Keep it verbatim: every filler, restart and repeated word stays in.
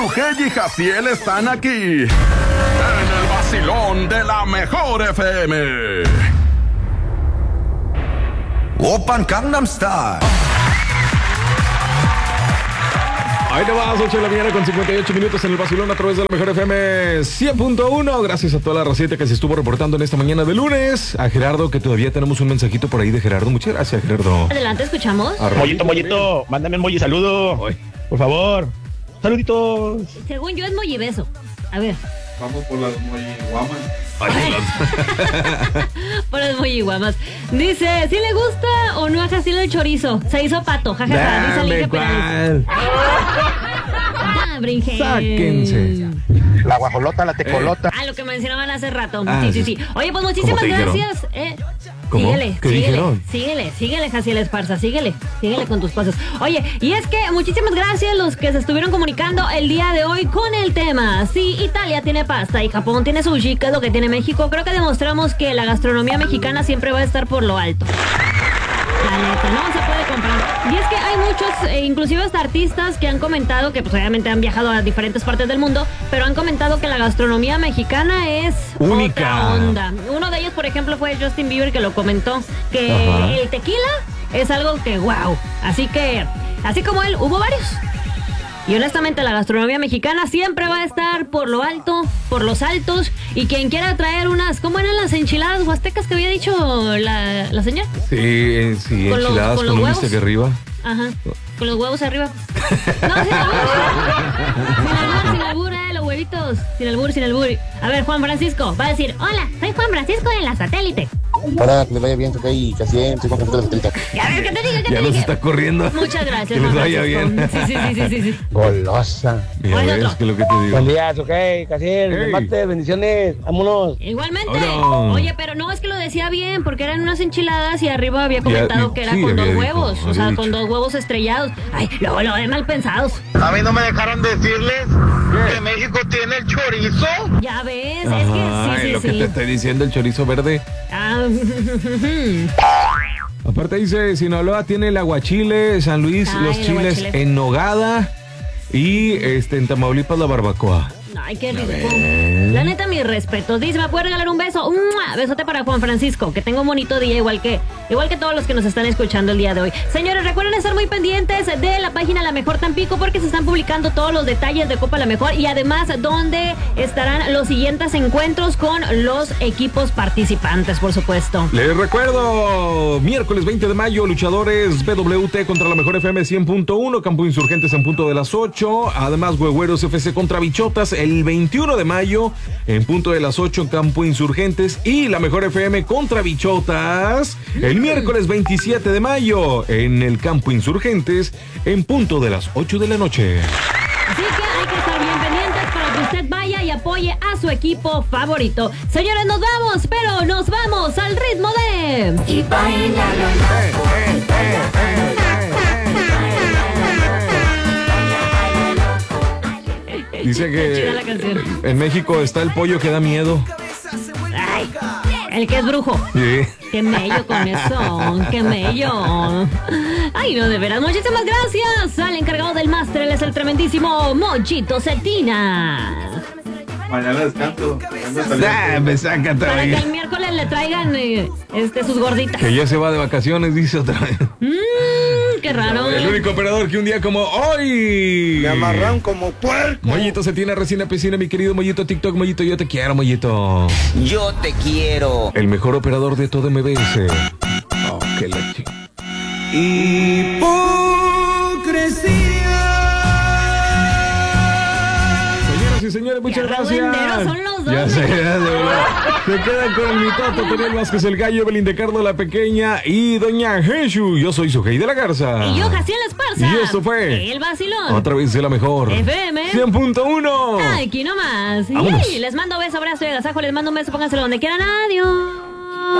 G y Jaciel están aquí en el vacilón de la mejor F M. Open Gangnam Style. Ahí te vas, ocho de la mañana con cincuenta y ocho minutos en el vacilón a través de la mejor F M cien punto uno. Gracias a toda la racita que se estuvo reportando en esta mañana de lunes. A Gerardo, que todavía tenemos un mensajito por ahí de Gerardo. Muchas gracias, Gerardo. Adelante, escuchamos. Mollito, Mollito, mándame un molli saludo. Oy. Por favor. Saluditos. Según yo es mollibeso. A ver. Vamos por las molliguamas. Por las molliguamas. Dice, ¿si le gusta o no a Jaciel el chorizo? Se hizo pato, jajaja. Dice cuál. Bringel. Sáquense. La guajolota, la tecolota. Ah, lo que mencionaban hace rato. Ah, sí, sí, sí. sí. Oye, pues muchísimas gracias. Eh, ¿Cómo? Síguele, ¿Qué síguele, dijeron? síguele, síguele, Jaciel Esparza, síguele, síguele con tus cosas. Oye, y es que muchísimas gracias los que se estuvieron comunicando el día de hoy con el tema. Sí, Italia tiene pasta y Japón tiene sushi, que es lo que tiene México. Creo que demostramos que la gastronomía mexicana siempre va a estar por lo alto. La neta, no se puede comprar. Y es que hay muchos, eh, inclusive hasta artistas que han comentado que pues obviamente han viajado a diferentes partes del mundo, pero han comentado que la gastronomía mexicana es única. Otra onda. Uno de ellos, por ejemplo, fue Justin Bieber, que lo comentó, que Ajá. el tequila es algo que wow. Así que, así como él, hubo varios. Y honestamente la gastronomía mexicana siempre va a estar por lo alto, por los altos. Y quien quiera traer unas, ¿cómo eran las enchiladas huastecas que había dicho la, la señora? Sí, eh, sí, Con los- enchiladas con con, los un huevos. bistec arriba. Ajá, con los huevos arriba. No, sin albur. Sin albur, sin albur, eh, los huevitos. Sin albur, sin albur. A ver, Juan Francisco va a decir, hola, soy Juan Francisco de la satélite. Para que le vaya bien, toca y casi soy Juan Francisco de la satélite. Ya ves, ¿qué te dije? ¿Qué Ya te nos dije? está corriendo. Muchas gracias, Que les Juan vaya Francisco. bien. Sí, sí, sí, sí, sí, sí. Golosa. Ya ¿Cuál ves otro? que lo que te digo. Buen día, ok, Casiel. Hey. Mate, bendiciones. Vámonos. Igualmente. Hola. Oye, pero no, es que lo decía bien, porque eran unas enchiladas y arriba había comentado y- que era sí, con dos había dicho, huevos. O había sea, dicho. con dos huevos estrellados. Ay, luego lo de mal pensados. A mí no me dejaron decirles que México tiene el chorizo. Ya ves, Ajá, es que sí, sí, lo sí. que te estoy diciendo, el chorizo verde. Ah, Aparte dice, Sinaloa tiene el aguachile, San Luis Ay, los el chiles aguachile. en nogada y este en Tamaulipas la barbacoa. ay, qué rico. ves. La neta, mis respetos. Dice, ¿me puede regalar un beso? ¡Mua! Besote para Juan Francisco, que tenga un bonito día, igual que, igual que todos los que nos están escuchando el día de hoy. Señores, recuerden estar muy pendientes de la página La Mejor Tampico, porque se están publicando todos los detalles de Copa La Mejor y además donde estarán los siguientes encuentros con los equipos participantes, por supuesto. Les recuerdo, miércoles veinte de mayo, luchadores B W T contra la mejor F M cien punto uno, Campo Insurgentes en punto de las ocho, además Güegüeros F C contra Bichotas el veintiuno de mayo en punto de las ocho, Campo Insurgentes, y la mejor F M contra Bichotas el miércoles veintisiete de mayo en el Campo Insurgentes en punto de las ocho de la noche. Así que hay que estar bien pendientes para que usted vaya y apoye a su equipo favorito. Señores, nos vamos, pero nos vamos al ritmo de... Y baila Dice Está chida la que canción. en México está el pollo que da miedo. Ay, el que es brujo. Sí. Qué mello con eso, qué mello. Ay, no, de veras, muchísimas gracias al encargado del máster, él es el tremendísimo Mochito Cetina. Mañana descanso. Ando Ah, saliendo. me saca otra Para que vez. el miércoles le traigan eh, este, sus gorditas. Que ya se va de vacaciones, dice otra vez. Mmm, qué raro. El único operador que un día como hoy. Me amarran como puerco. Mollito se tiene resina piscina, mi querido Mollito TikTok. Mollito, yo te quiero, Mollito. Yo te quiero. El mejor operador de todo M B S. Oh, qué la chi- Señoras y señores, muchas Qué gracias. argüenderos son los dos. Ya sé, de verdad. Se quedan con el mitoto, Tonel Vázquez, el gallo, Belín de Cardo, la pequeña y doña Jesús. Yo soy Sujei de la Garza. Y yo, Jaciel Esparza. Y esto fue El Vacilón. otra vez de la mejor F M cien punto uno. Aquí nomás. Vámonos. Yay, les mando beso, abrazo y agasajo. Les mando un beso, pónganselo donde quieran. Adiós.